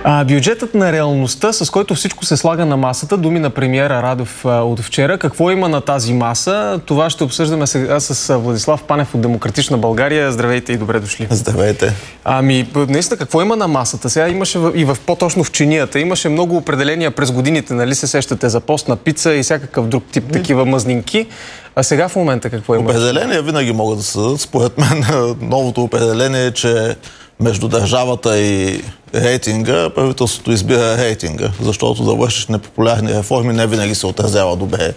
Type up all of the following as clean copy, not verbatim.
Бюджетът на реалността, с който всичко се слага на масата, думи на премиера Радев от вчера. Какво има на тази маса? Това ще обсъждаме сега с Владислав Панев от Демократична България. Здравейте и добре дошли. Здравейте. Наистина, какво има на масата? Сега имаше и по-точно в чинията. Имаше много определения през годините, нали се сещате за постна пица и всякакъв друг тип такива мазнинки. А сега в момента какво има? Определения винаги могат да се дадат. Според мен новото определение е, че между държавата и рейтинга, правителството избира рейтинга, защото да вършиш непопулярни реформи не винаги се отразява добре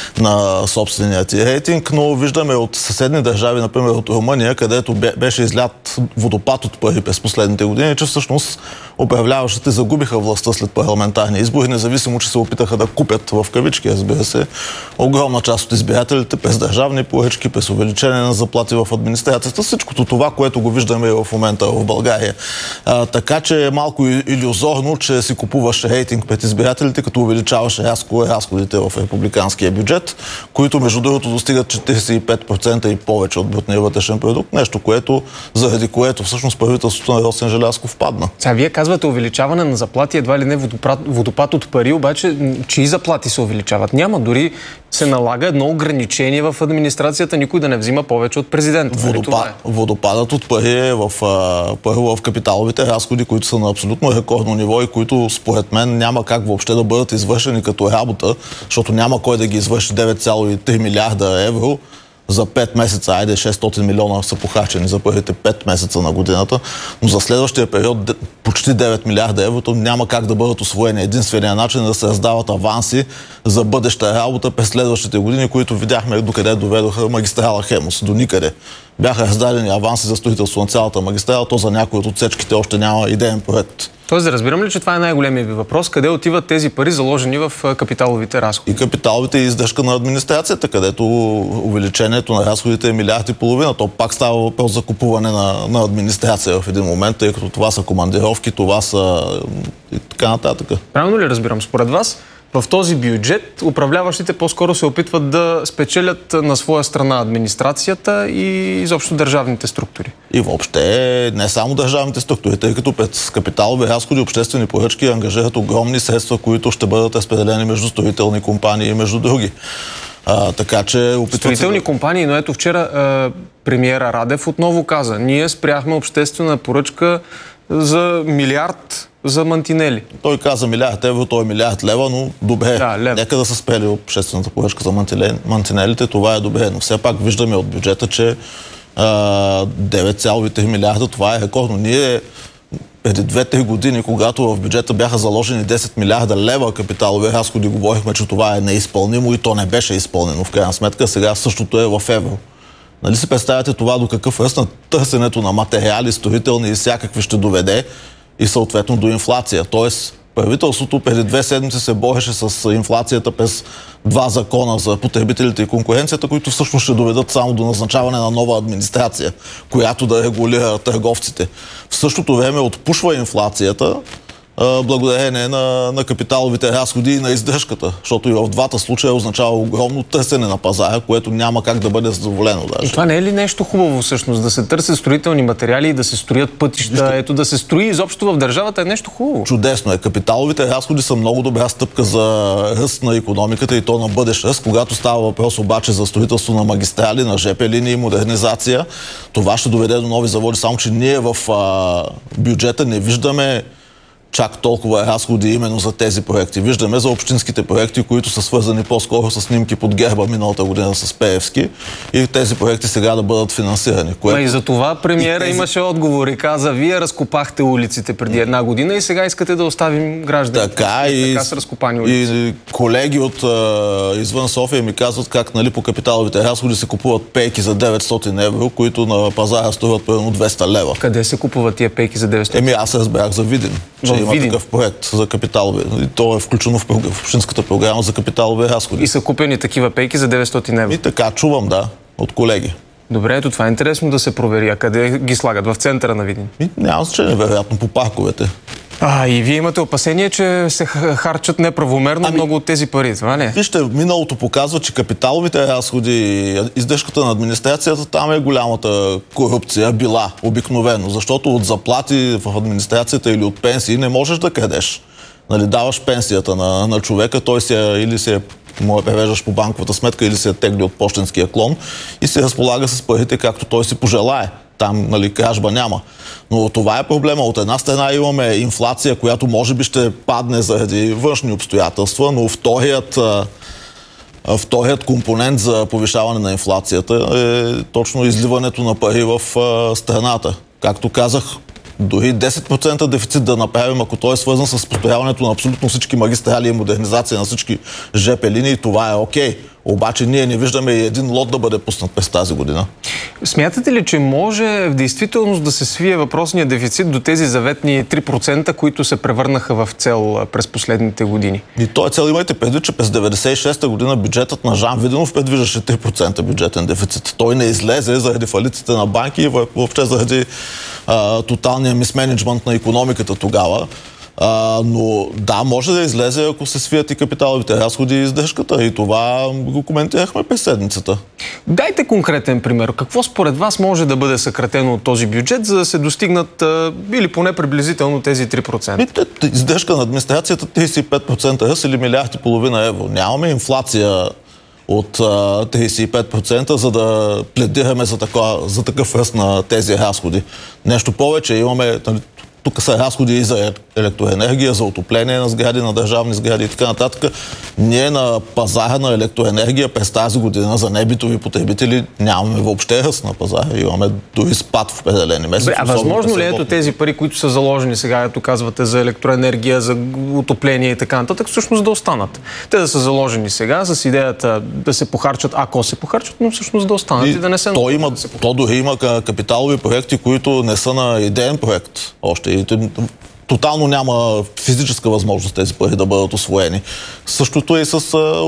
на собствения ти рейтинг, но виждаме от съседни държави, например от Румъния, където беше излят водопад от пари през последните години, че всъщност управляващите загубиха властта след парламентарни избори, независимо, че се опитаха да купят в кавички, разбира се, огромна част от избирателите през държавни поръчки, през увеличение на заплати в администрацията, всичкото това, което го виждаме в момента в България. Така че е малко илюзорно, че си купуваш рейтинг пред избирателите, като увеличаваш разходите в републиканския бюджет, които между другото достигат 45% и повече от брутния вътрешен продукт, нещо, заради което всъщност правителството на Росен Желязков падна. Сега вие казвате увеличаване на заплати, едва ли не водопад от пари, обаче чии заплати се увеличават? Няма, дори се налага едно ограничение в администрацията, никой да не взима повече от президента. Водопадът от пари е първо в капиталовите разходи, които са на абсолютно рекордно ниво и които според мен няма как въобще да бъдат извършени като работа, защото няма кой да ги извърши. 9,3 милиарда евро за 5 месеца, 600 милиона са похарчени за първите 5 месеца на годината, но за следващия период почти 9 милиарда евро няма как да бъдат усвоени. Единственият начин е да се раздават аванси за бъдеща работа през следващите години, които видяхме докъде доведоха магистрала Хемус. До никъде. Бяха раздадени аванси за строителство на цялата магистрала, то за някои от отсечките още няма идеен проект. Тоест, да разбирам ли, че това е най-големият ви въпрос? Къде отиват тези пари, заложени в капиталовите разходи? И капиталовите и издръжка на администрацията, където увеличението на разходите е 1,5 милиарда. То пак става въпрос за купуване на администрация в един момент, тъй като това са командировки, това са и така нататък. Правилно ли разбирам? Според вас, в този бюджет управляващите по-скоро се опитват да спечелят на своя страна администрацията и изобщо държавните структури? И въобще не само държавните структури, тъй като пред капиталови разходи, обществени поръчки ангажират огромни средства, които ще бъдат разпределени между строителни компании и между други. Така че строителни компании, но ето вчера премиера Радев отново каза, ние спряхме обществена поръчка за милиард за мантинели. Той каза милиард евро, той е милиард лева, но добре. Да, нека да са спрели обществената поръчка за мантинелите, това е добре. Но все пак виждаме от бюджета, че 9,3 милиарда, това е рекордно. Ние преди 2-3 години, когато в бюджета бяха заложени 10 милиарда лева капиталови разходи, говорихме, че това е неизпълнимо и то не беше изпълнено. В крайна сметка сега същото е в евро. Нали си представяте това до какъв ръст на търсенето на материали, строителни и всякакви ще доведе и съответно до инфлация. Тоест правителството преди 2 седмици се бореше с инфлацията през 2 закона за потребителите и конкуренцията, които всъщност ще доведат само до назначаване на нова администрация, която да регулира търговците. В същото време отпушва инфлацията благодарение на капиталовите разходи и на издръжката, защото и в двата случая означава огромно търсене на пазара, което няма как да бъде задоволено даже. И това не е ли нещо хубаво всъщност? Да се търсят строителни материали и да се строят пътища, ето да се строи изобщо в държавата е нещо хубаво. Чудесно е. Капиталовите разходи са много добра стъпка за ръст на икономиката и то на бъдещ ръст. Когато става въпрос обаче за строителство на магистрали, на ЖП линии, модернизация, това ще доведе до нови заводи, само че ние в бюджета не виждаме чак толкова разходи именно за тези проекти. Виждаме за общинските проекти, които са свързани по-скоро с снимки под герба миналата година с Пеевски и тези проекти сега да бъдат финансирани. И за това премиера имаше отговор и каза, вие разкопахте улиците преди 1 година и сега искате да оставим гражданите. Така са разкопани улици. И колеги от извън София ми казват как по капиталовите разходи се купуват пейки за 900 евро, които на пазара струват примерно 200 лева. Къде се купуват тия пейки за 900? Аз разбрах за Видин. Има такъв проект за капиталови. И то е включено в общинската програма за капиталови разходи. И са купени такива пейки за 900 евро? И така, чувам, да, от колеги. Добре, ето това е интересно да се провери. А къде ги слагат? В центъра на Видин? Няма значение, вероятно, по парковете. И вие имате опасение, че се харчат неправомерно много от тези пари, това не? Вижте, миналото показва, че капиталовите разходи, издръжката на администрацията, там е голямата корупция била обикновено, защото от заплати в администрацията или от пенсии не можеш да крадеш. Нали, даваш пенсията на човека, той или му я превеждаш по банковата сметка, или се тегли от пощенския клон и се разполага с парите както той си пожелае. Там, нали, кражба няма. Но това е проблема. От една страна имаме инфлация, която може би ще падне заради външни обстоятелства, но вторият компонент за повишаване на инфлацията е точно изливането на пари в страната. Както казах, дори 10% дефицит да направим, ако той е свързан с построяването на абсолютно всички магистрали и модернизация на всички ЖП линии, това е окей. Обаче ние не виждаме и един лот да бъде пуснат през тази година. Смятате ли, че може в действителност да се свие въпросния дефицит до тези заветни 3%, които се превърнаха в цел през последните години? И той цел, имайте предвид, че през 1996 година бюджетът на Жан Виденов предвиждаше 3% бюджетен дефицит. Той не излезе заради фалитите на банки и въобще заради тоталния мисменеджмент на икономиката тогава. Но да, може да излезе, ако се свият и капиталовите разходи и издръжката. И това го коментирахме през седмицата. Дайте конкретен пример. Какво според вас може да бъде съкратено от този бюджет, за да се достигнат или поне приблизително тези 3%? Издръжка на администрацията 35% ръст или 1,5 милиарда евро. Нямаме инфлация от 35%, за да пледираме за такъв ръст на тези разходи. Нещо повече, имаме... Тук са разходи и за електроенергия, за отопление на сгради, на държавни сгради и така нататък. Ние на пазара на електроенергия през тази година за небитови потребители нямаме въобще ръст на пазара. Имаме дори спад в определени месеци. А възможно ли ето тези пари, които са заложени сега, ето казвате, за електроенергия, за отопление и така нататък, всъщност да останат? Те да са заложени сега с идеята да се похарчат, ако се похарчат, но всъщност да останат и да не се... То дори има капиталови проекти, които не са на идеен проект още. Тотално няма физическа възможност тези пари да бъдат усвоени. Същото е и с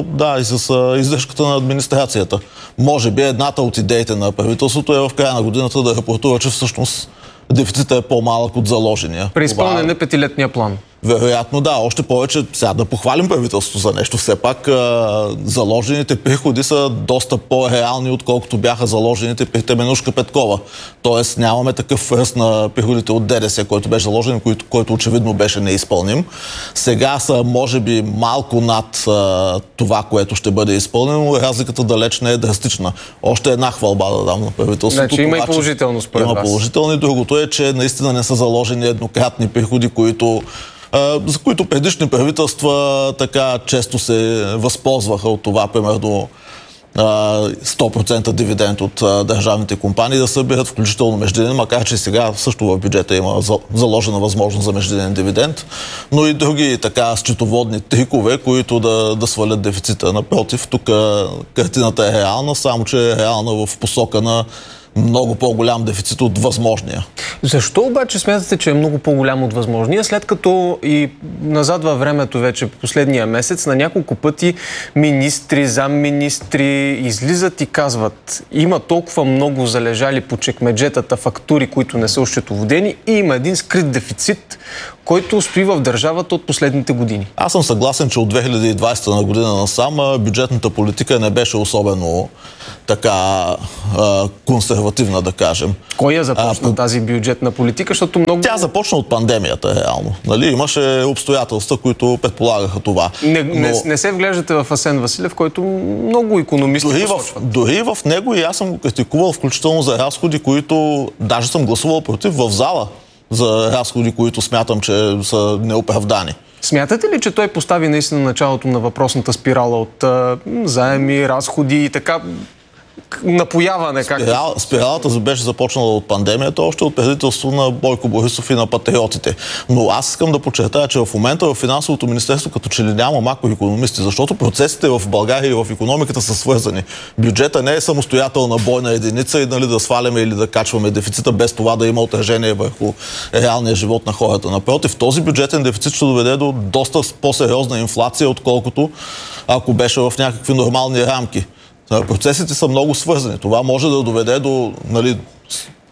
издръжката на администрацията. Може би едната от идеите на правителството е в края на годината да рапортува, че всъщност дефицитът е по-малък от заложения. При изпълнение петилетния план. Вероятно да, още повече сега да похвалим правителството за нещо. Все пак заложените приходи са доста по-реални, отколкото бяха заложените при Теменужка Петкова. Тоест нямаме такъв ръст на приходите от ДДС, който беше заложен, който очевидно беше неизпълним. Сега са може би малко над това, което ще бъде изпълнено. Разликата далеч не е драстична. Още една хвалба да дам на правителството. Значи има и положително според вас. Има положително. Другото е, че наистина не са заложени еднократни приходи, за които предишни правителства така често се възползваха от това, примерно 100% дивиденд от държавните компании да събират, включително междинен, макар че сега също в бюджета има заложена възможност за междинен дивиденд, но и други така счетоводни трикове, които да свалят дефицита. Напротив, тук картината е реална, само че е реална в посока на много по-голям дефицит от възможния. Защо обаче смятате, че е много по-голям от възможния, след като и назад във времето вече последния месец на няколко пъти министри, замминистри излизат и казват: има толкова много залежали по чекмеджетата фактури, които не са осчетоводени, и има един скрит дефицит, който стои в държавата от последните години? Аз съм съгласен, че от 2020 година насам бюджетната политика не беше особено така консервативна, да кажем. Кой я започна тази бюджетна политика? Защото много... Тя започна от пандемията, реално. Нали? Имаше обстоятелства, които предполагаха това. Не се вглеждате в Асен Василев, който много икономисти посочват. Дори в него и аз съм го критикувал, включително за разходи, които даже съм гласувал против в зала, за разходи, които смятам, че са неоправдани. Смятате ли, че той постави наистина началото на въпросната спирала от заеми, разходи и така напояване? Спиралата беше започнала от пандемията, още от правителството на Бойко Борисов и на патриотите. Но аз искам да подчертая, че в момента в финансовото министерство като че ли няма макроикономисти, защото процесите в България и в икономиката са свързани. Бюджета не е самостоятелна бойна единица и да сваляме или да качваме дефицита без това да има отражение върху реалния живот на хората. Напротив, този бюджетен дефицит ще доведе до доста по-сериозна инфлация, отколкото ако беше в някакви нормални рамки. Процесите са много свързани. Това може да доведе до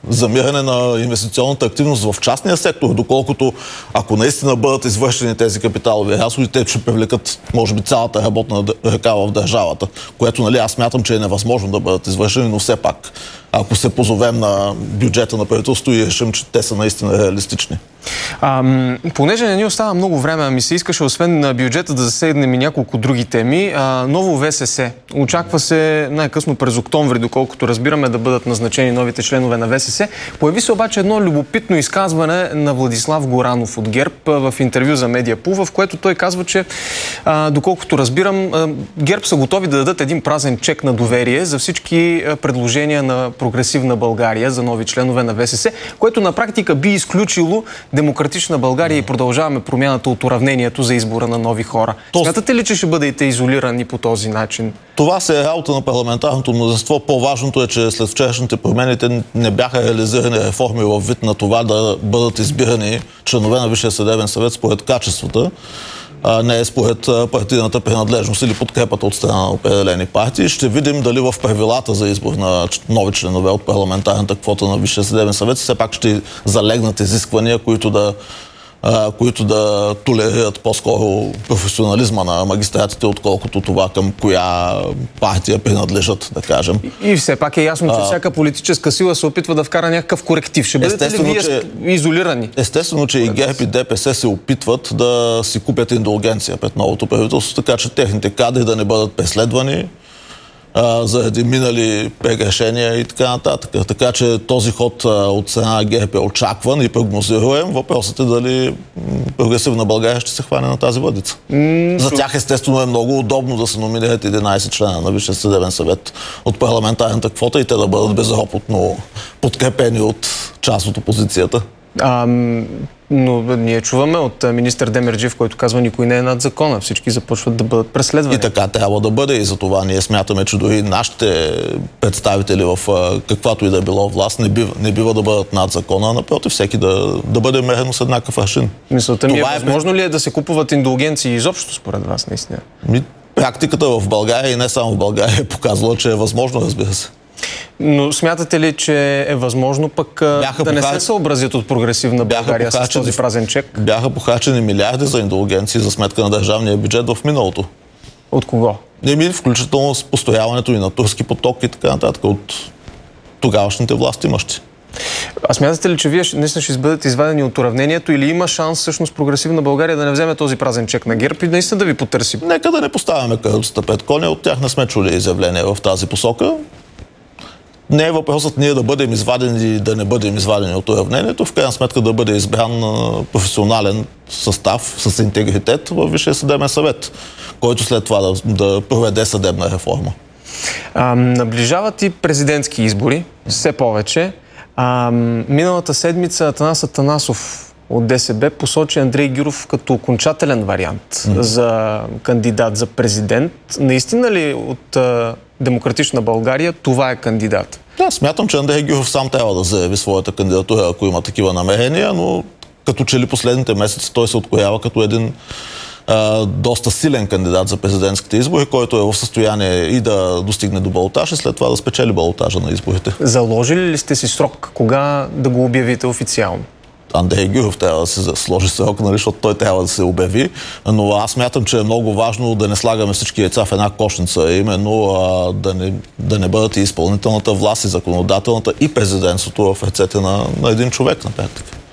замиране на инвестиционната активност в частния сектор, доколкото ако наистина бъдат извършени тези капиталови разходи, те ще привлекат, може би, цялата работна ръка в държавата, което, нали, аз смятам, че е невъзможно да бъдат извършени, но все пак, ако се позовем на бюджета на правителството и решим, че те са наистина реалистични. Понеже не ни остава много време, ми се искаше освен на бюджета да засегнем и няколко други теми. Ново ВСС. Очаква се най-късно през октомври, доколкото разбираме, да бъдат назначени новите членове на ВСС. Появи се обаче едно любопитно изказване на Владислав Горанов от ГЕРБ в интервю за Медиапул, в което той казва, че доколкото разбирам, ГЕРБ са готови да дадат един празен чек на доверие за всички предложения на Прогресивна България за нови членове на ВСС, което на практика би изключило Демократична България и Продължаваме промяната от уравнението за избора на нови хора. Смятате ли, че ще бъдете изолирани по този начин? Това се е работа на парламентарното мнозинство. По-важното е, че след вчерашните промени те не бяха реализирани реформи във вид на това да бъдат избирани членове на Висшия съдебен съвет според качествата, а не според партийната принадлежност или подкрепата от страна на определени партии. Ще видим дали в правилата за избор на нови членове от парламентарната квота на Висшия съдебен съвет все пак ще залегнат изисквания, които да толерират по-скоро професионализма на магистратите, отколкото това към коя партия принадлежат, да кажем. И все пак е ясно, че всяка политическа сила се опитва да вкара някакъв коректив. Ще бъдете ли вие изолирани? Естествено, че и ГЕРБ и ДПС се опитват да си купят индулгенция пред новото правителство, така че техните кадри да не бъдат преследвани заради минали прегрешения и така нататък. Така че този ход от страна на ГЕРБ е очакван и прогнозируем. Въпросът е дали Прогресивна България ще се хване на тази въдица. За тях естествено е много удобно да се номинират 11 члена на Висшия съдебен съвет от парламентарната квота и те да бъдат безропотно подкрепени от част от опозицията. Но ние чуваме от министър Демерджиев, който казва, никой не е над закона. Всички започват да бъдат преследвани. И така трябва да бъде. И за това ние смятаме, че дори нашите представители в каквато и да било власт не бива да бъдат над закона, а напротив, всеки да бъде мерено с еднакъв аршин. Мисълта ми възможно ли е да се купуват индулгенции изобщо според вас, наистина? Практиката в България и не само в България е показала, че е възможно, разбира се. Но смятате ли, че е възможно пък да не се съобразят от Прогресивна България с този празен чек? Бяха похарчени милиарди за индулгенции за сметка на държавния бюджет в миналото. От кого? Включително с постояването и на турски поток и така нататък от тогавашните власти имащи. А смятате ли, че вие наистина ще бъдете извадени от уравнението или има шанс всъщност Прогресивна България да не вземе този празен чек на ГЕРБ и наистина да ви потърси? Нека да не поставяме каруцата пред коня. От тях не сме чули изявления в тази посока. Не е въпросът ние да бъдем извадени или да не бъдем извадени от уравнението, в крайна сметка да бъде избран професионален състав с интегритет във Висшия съдебен съвет, който след това да проведе съдебна реформа. Наближават и президентски избори, все повече. Миналата седмица Атанас Атанасов от ДСБ посочи Андрей Гюров като окончателен вариант за кандидат за президент. Наистина ли от Демократична България това е кандидат? Да, смятам, че Андрей Гюров сам трябва да заяви своята кандидатура, ако има такива намерения, но като че ли последните месеци той се откроява като един доста силен кандидат за президентските избори, който е в състояние и да достигне до балотаж и след това да спечели балотажа на изборите. Заложили ли сте си срок? Кога да го обявите официално? Андрей Гюров трябва да се сложи срок, нали, защото той трябва да се обяви, но аз смятам, че е много важно да не слагаме всички яйца в една кошница, именно да не бъдат и изпълнителната власт, и законодателната, и президентството в ръцете на един човек на практика.